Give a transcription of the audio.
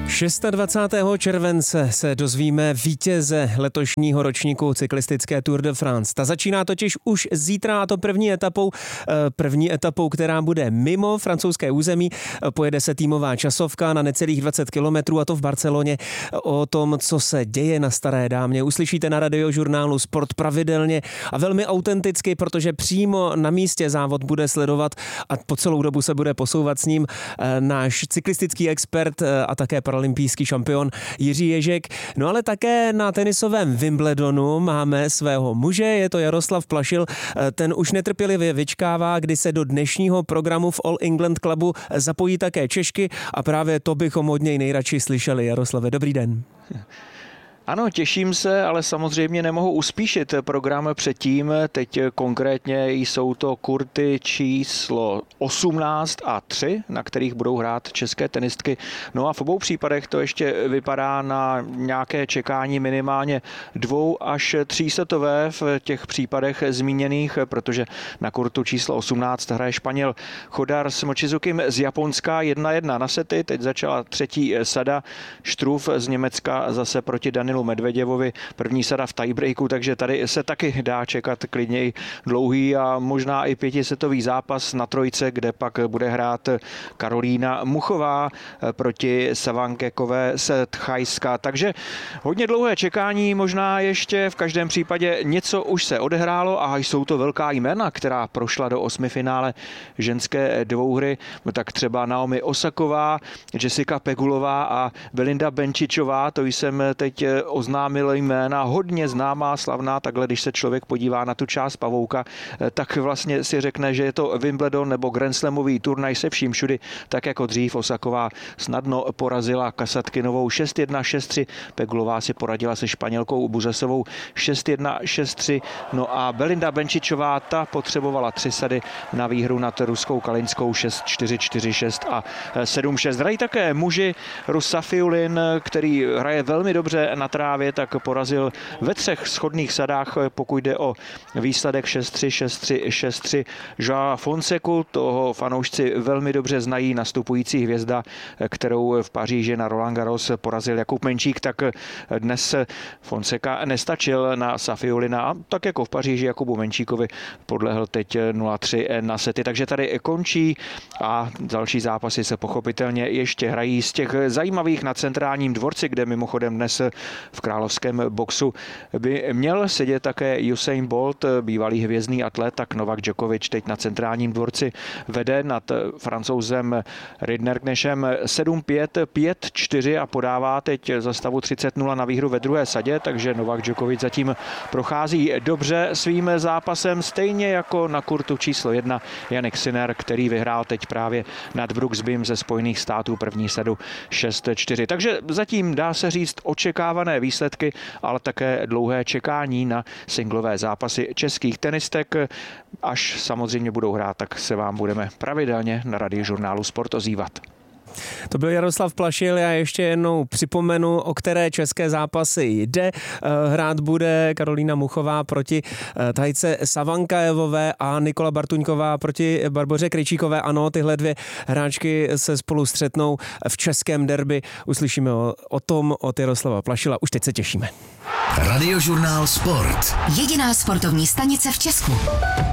26. července se dozvíme vítěze letošního ročníku cyklistické Tour de France. Ta začíná totiž už zítra, a to první etapou, která bude mimo francouzské území. Pojede se týmová časovka na necelých 20 kilometrů, a to v Barceloně. O tom, co se děje na Staré dámě, uslyšíte na Radiožurnálu Sport pravidelně a velmi autenticky, protože přímo na místě závod bude sledovat a po celou dobu se bude posouvat s ním náš cyklistický expert a také paralympijský šampion Jiří Ježek. No ale také na tenisovém Wimbledonu máme svého muže, je to Jaroslav Plašil. Ten už netrpělivě vyčkává, kdy se do dnešního programu v All England Clubu zapojí také Češky, a právě to bychom od něj nejradši slyšeli. Jaroslave, dobrý den. Ano, těším se, ale samozřejmě nemohu uspíšit program předtím. Teď konkrétně jsou to kurty číslo 18 a 3, na kterých budou hrát české tenistky. No a v obou případech to ještě vypadá na nějaké čekání minimálně 2 až 3 setové v těch případech zmíněných, protože na kurtu číslo 18 hraje Španěl Chodar s Mochizukim z Japonska 1-1 na sety. Teď začala třetí sada. Struff z Německa zase proti Danilu Medveděvovi, první sada v tiebreaku, takže tady se taky dá čekat klidně i dlouhý a možná i 5setový zápas na trojce, kde pak bude hrát Karolína Muchová proti Savankekové z Thajska. Takže hodně dlouhé čekání, možná ještě v každém případě něco už se odehrálo a jsou to velká jména, která prošla do 8. finále ženské dvouhry, tak třeba Naomi Osaková, Jessica Pegulová a Belinda Bencic-ová, to jsem teď oznámil jména, hodně známá, slavná, takhle když se člověk podívá na tu část pavouka, tak vlastně si řekne, že je to Wimbledon nebo Grand Slamový turnaj se vším všudy, tak jako dřív. Osaková snadno porazila Kasatkinovou 6-1, 6-3, Pegulová si poradila se Španělkou Buzasovou 6-1, 6-3, no a Belinda Bencic-ová, ta potřebovala 3 sady na výhru nad ruskou Kalinskou 6-4, 4-6 a 7-6. Hrají také muži. Rus Safiullin, který hraje velmi dobře na trávě, tak porazil ve 3 shodných sadách, pokud jde o výsledek 6-3, 6-3, 6-3 Joao Fonseku. Toho fanoušci velmi dobře znají, nastupující hvězda, kterou v Paříži na Roland Garros porazil Jakub Menčík, tak dnes Fonseca nestačil na Safiullina a tak jako v Paříži Jakubu Menčíkovi podlehl teď 0-3 na sety. Takže tady končí a další zápasy se pochopitelně ještě hrají. Z těch zajímavých na Centrálním dvorci, kde mimochodem dnes v královském boxu by měl sedět také Usain Bolt, bývalý hvězdný atlet, tak Novak Djokovic teď na Centrálním dvorci vede nad Francouzem Ridderknechem 7-5, 5-4 a podává teď za stavu 30-0 na výhru ve druhé sadě, takže Novak Djokovic zatím prochází dobře svým zápasem, stejně jako na kurtu číslo 1 Jannik Sinner, který vyhrál teď právě nad Brooksbym ze Spojených států první sadu 6-4. Takže zatím dá se říct očekávané výsledky, ale také dlouhé čekání na singlové zápasy českých tenistek. Až samozřejmě budou hrát, tak se vám budeme pravidelně na Radiožurnálu Sport ozývat. To byl Jaroslav Plašil, já ještě jednou připomenu, o které české zápasy jde. Hrát bude Karolína Muchová proti Thajce Savankajevové a Nikola Bartuňková proti Barboře Krejčíkové. Ano, tyhle dvě hráčky se spolu střetnou v českém derby. Uslyšíme o tom od Jaroslava Plašila. Už teď se těšíme. Radiožurnál Sport. Jediná sportovní stanice v Česku.